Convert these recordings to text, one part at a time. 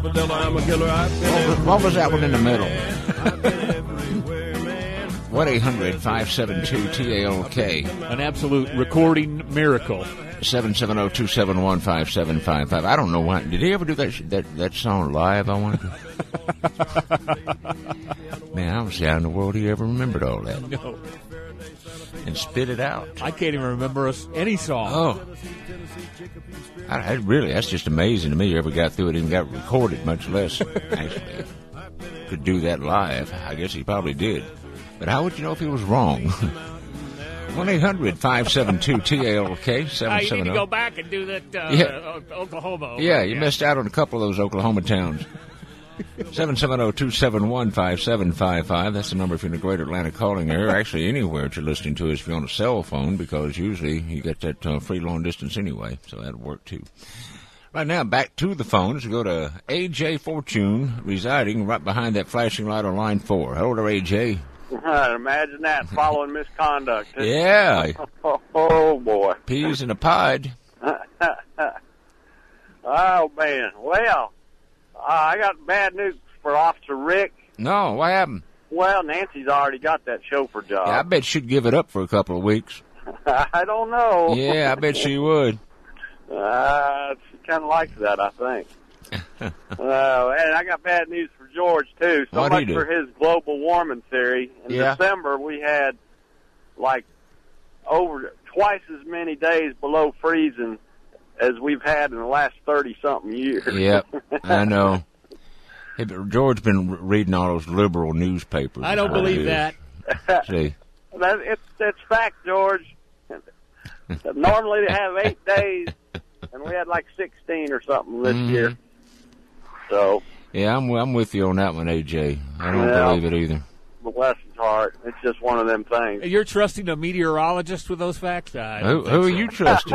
What was that one in the middle? 1-800-572-TALK. An absolute recording miracle. 770-271-5755. I don't know why. Did he ever do that song live? I wonder. Man, I don't see how in the world he ever remembered all that. No. And spit it out. I can't even remember any song. Oh. Really, that's just amazing to me. You ever got through it and got recorded, much less actually could do that live. I guess he probably did. But how would you know if he was wrong? 1-800-572-TALK 770. You need to go back and do that Oklahoma. Yeah, you missed out on a couple of those Oklahoma towns. 770-271-5755. That's the number if you're in the greater Atlanta calling area. Actually, anywhere that you're listening to us if you're on a cell phone, because usually you get that free long distance anyway, so that'll work too. Right now, back to the phones. We go to A.J. Fortune, residing right behind that flashing light on line 4. Hello there, A.J. Imagine that, following misconduct. Yeah. Oh, boy. Peas in a pod. Oh, man. Well, I got bad news for Officer Rick. No, what happened? Well, Nancy's already got that chauffeur job. Yeah, I bet she'd give it up for a couple of weeks. I don't know. Yeah, I bet she would. She kind of likes that, I think. And I got bad news for George, too. So What'd he much do? for his global warming theory. In Yeah. December, we had, over twice as many days below freezing as we've had in the last 30-something years. Yep, I know. Hey, but George's been reading all those liberal newspapers. I don't believe that. See. It's fact, George. Normally they have 8 days, and we had 16 or something this year. So. Yeah, I'm with you on that one, AJ. I don't believe it either. Bless his heart. It's just one of them things. You're trusting a meteorologist with those facts? Who are you trusting?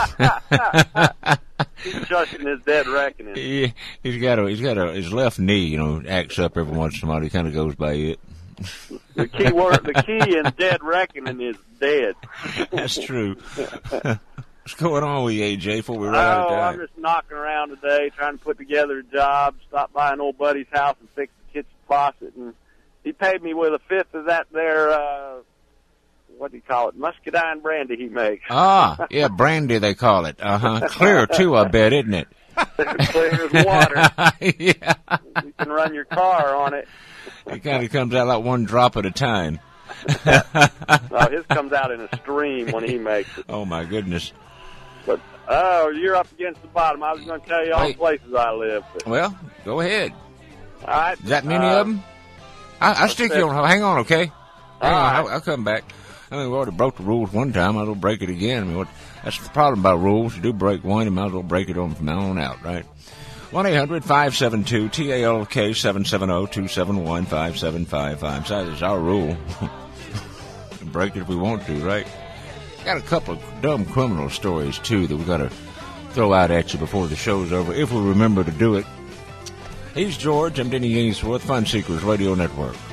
He's trusting his dead reckoning. Yeah, he's got his left knee, acts up every once in a while. He kind of goes by it. The key in dead reckoning is dead. That's true. What's going on with you, AJ, before we run out of time? I'm just knocking around today, trying to put together a job. Stopped by an old buddy's house and fixed the kitchen faucet, and he paid me with a fifth of that there, what do you call it, muscadine brandy he makes. Ah, yeah, brandy they call it. Clear, too, I bet, isn't it? Clear as water. Yeah. You can run your car on it. It kind of comes out like one drop at a time. No, his comes out in a stream when he makes it. Oh, my goodness. But, you're up against the bottom. I was going to tell you all the places I live. But. Well, go ahead. All right. Is that many of them? I'll stick you on. Hang on, okay? Hang on. I'll come back. I mean, we already broke the rules one time. I will break it again. I mean, that's the problem about rules. You do break one, you might as well break it on from now on out, right? 1-800-572-TALK 770-271-5755. So that's our rule. Break it if we want to, right? Got a couple of dumb criminal stories, too, that we got to throw out at you before the show's over, if we remember to do it. He's George. I'm Denny Ainsworth, Fun Seekers Radio Network.